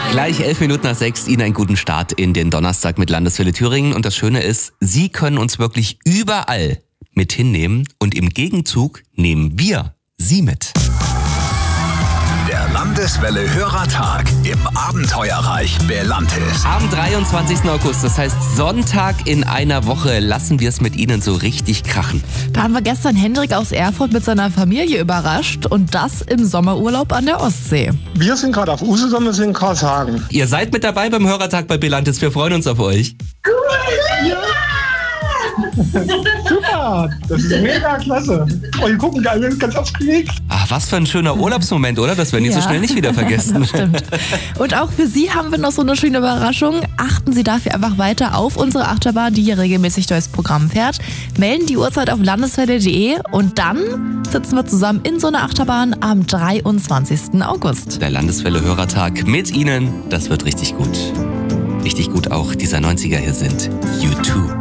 Gleich 11:11 Ihnen einen guten Start in den Donnerstag mit Landeswelle Thüringen. Und das Schöne ist, Sie können uns wirklich überall mit hinnehmen und im Gegenzug nehmen wir Sie mit. Der Landeswelle Hörertag im Abenteuerreich Belantis. Am 23. August, das heißt Sonntag in einer Woche, lassen wir es mit Ihnen so richtig krachen. Da haben wir gestern Hendrik aus Erfurt mit seiner Familie überrascht und das im Sommerurlaub an der Ostsee. Wir sind gerade auf Usedom, wir sind in Karlshagen. Ihr seid mit dabei beim Hörertag bei Belantis, wir freuen uns auf euch. Super, das ist mega klasse. Oh, die gucken da ganz aufgeregt. Ach, was für ein schöner Urlaubsmoment, oder? Das werden die so schnell nicht wieder vergessen. Stimmt. Und auch für Sie haben wir noch so eine schöne Überraschung. Achten Sie dafür einfach weiter auf unsere Achterbahn, die hier regelmäßig durchs Programm fährt. Melden die Uhrzeit auf landeswelle.de und dann sitzen wir zusammen in so einer Achterbahn am 23. August. Der Landeswelle Hörertag mit Ihnen, das wird richtig gut. Richtig gut auch, dieser 90er hier sind U2.